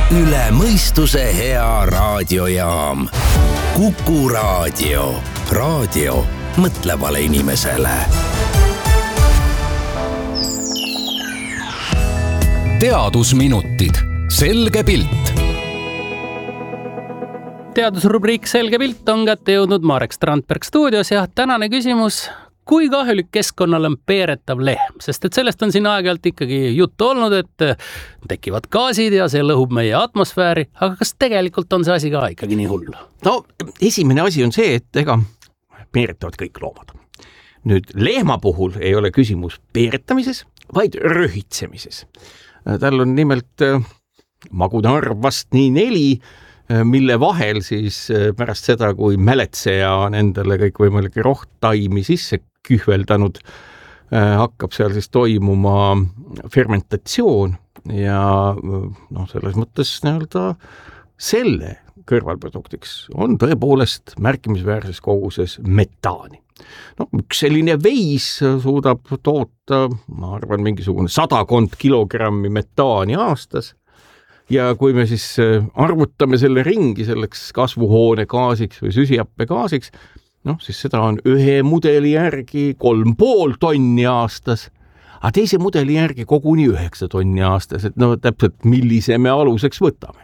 üle mõistuse hea raadiojaam. Kuku Raadio. Raadio mõtlevale inimesele. Teadusminutid. Selge pilt. Teadusrubriik Selge pilt on kätte jõudnud Marek Strandberg stuudios ja tänane küsimus: kui kahjulik keskkonnal on peeretav lehm? Sest et sellest on siin aeg-ajalt ikkagi juttu olnud, et tekivad gaasid ja see lõhub meie atmosfääri, aga kas tegelikult on see asi ka ikkagi nii hull? No esimene asi on see, et ega peeretavad kõik loomad. Nüüd lehma puhul ei ole küsimus peeretamises, vaid röhitsemises. Tal on nimelt magude arv vast nii 4, mille vahel siis pärast seda, kui mäletseja on endale kõikvõimalikke rohttaimi sisse kühveldanud, hakkab seal siis toimuma fermentatsioon ja selles mõttes selle kõrvalproduktiks on tõepoolest märkimisväärses koguses metaani. Üks selline veis suudab toota, ma arvan, mingisugune 100 kilogrammi metaani aastas. Ja kui me siis arvutame selle ringi selleks kasvuhoonegaasiks või süsihappegaasiks, siis seda on ühe mudeli järgi 3,5 tonni aastas, aga teise mudeli järgi koguni 9 tonni aastas, et täpselt millise me aluseks võtame.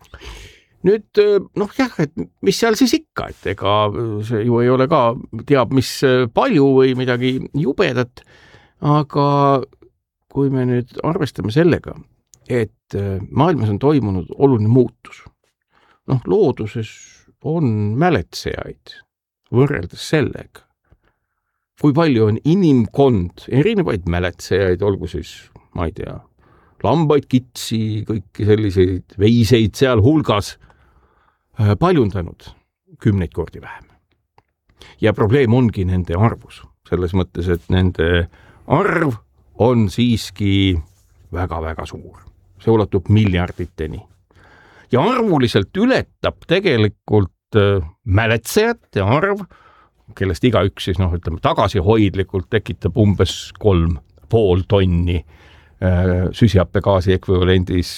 Nüüd, et mis seal siis ikka, et ega see ju ei ole ka teab mis palju või midagi jubedat, aga kui me nüüd arvestame sellega, et maailmas on toimunud oluline muutus. Looduses on mäletsejaid võrreldes sellega. Kui palju on inimkond erinevaid mäletsejaid, olgu siis, ma ei tea, lambaid, kitsi, kõiki selliseid veiseid seal hulgas paljundanud 10 kordi vähem. Ja probleem ongi nende arvus. Selles mõttes, et nende arv on siiski väga-väga suur. See ulatub miljarditeni. Ja arvuliselt ületab tegelikult mäletsejate arv, kellest igaüks siis, tagasihoidlikult tekitab umbes 3,5 tonni süsihappegaasi ekvivalendis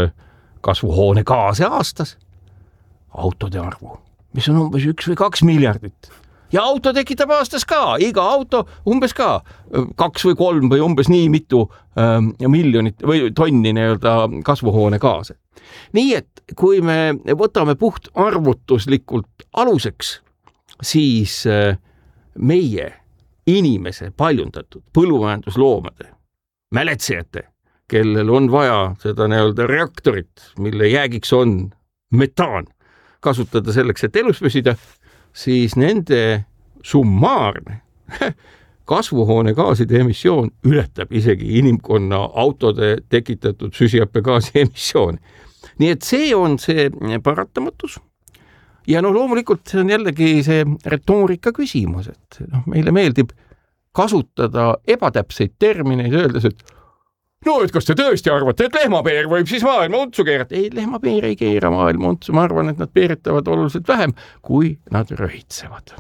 kasvuhoonegaase aastas. Autode arvu, mis on umbes 1 või 2 miljardit. Ja auto tekitab aastas ka, iga auto umbes ka 2 või 3 või umbes nii mitu miljonit või tonni kasvuhoonegaase. Nii et kui me võtame puht arvutuslikult aluseks, siis meie inimese paljundatud põllumajandusloomade, mäletsejate, kellel on vaja seda reaktorit, mille jäägiks on metaan, kasutada selleks, et elus püsida, siis nende summaarne kasvuhoonegaaside emissioon ületab isegi inimkonna autode tekitatud süsihappegaasi emissioon. Nii et see on see paratamatus. Ja loomulikult see on jällegi see retoorika küsimus, et meile meeldib kasutada ebatäpseid termineid, öeldes, et et kas te tõesti arvate, et lehmapeer võib siis maailma untsu keerata? Ei, lehmapeer ei keera maailma untsu. Ma arvan, et nad peeretavad oluliselt vähem, kui nad röhitsevad.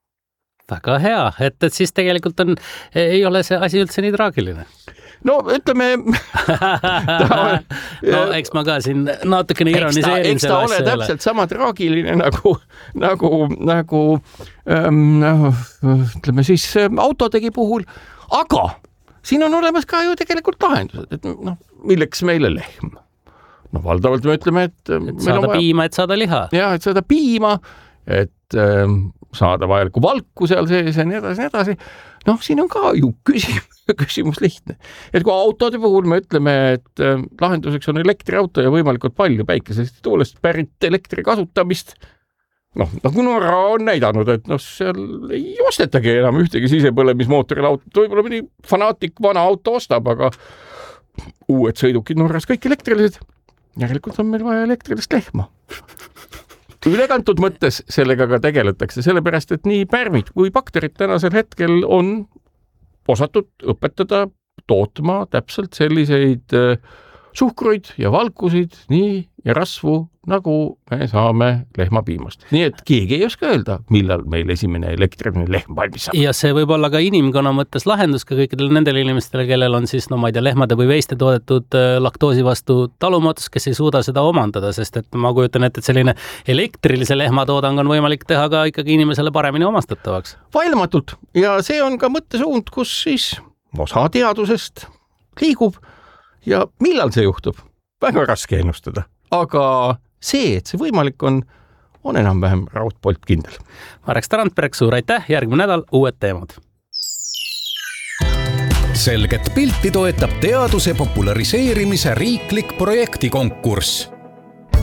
Väga hea, et siis tegelikult ei ole see asi üldse nii traagiline. Ütleme... eks ma ka siin natukene ironiseerin eks ta ole täpselt sama traagiline nagu ütleme siis autodegi puhul, aga siin on olemas ka ju tegelikult lahendused, et milleks meile lehm? Valdavalt me ütleme, et saada piima, et saada liha. Ja, et saada piima, et saada vajaliku valku seal sees ja nii edasi. Siin on ka ju küsimus lihtne. Et kui autode puhul me ütleme, et lahenduseks on elektriauto ja võimalikult palju päikesest tuulest pärit elektri kasutamist, kui Norra on näidanud, et seal ei ostetagi enam ühtegi sisepõlemismootoril autot, võib-olla mõni fanaatik vana auto ostab, aga uued sõidukid Norras kõik elektrilised. Järelikult on meil vaja elektrilist lehma. Ülekantud mõttes sellega ka tegeletakse, sellepärast, et nii pärmid kui bakterid tänasel hetkel on osatud õpetada tootma täpselt selliseid suhkruid ja valkusid, nii ja rasvu, nagu me saame lehmapiimast. Nii et keegi ei oska öelda, millal meil esimene elektriline lehm valmis saab. Ja see võib olla ka inimkonna mõttes lahendus ka kõikidele nendele inimestele, kellel on siis, ma ei tea, lehmade või veiste toodetud laktoosi vastu talumatus, kes ei suuda seda omandada, sest et ma kujutan ette, et selline elektrilise lehmatoodang on võimalik teha ka ikkagi inimesele paremini omastatavaks. Vaieldamatult ja see on ka mõttesuund, kus siis osa teadusest liigub ja millal see juhtub? Väga raske ennustada, aga see, et see võimalik on enam-vähem raudpolt kindel. Marek Strandberg, suur aitäh, järgmine nädal uued teemad. Selget pilti toetab teaduse populariseerimise riiklik projektikonkurss.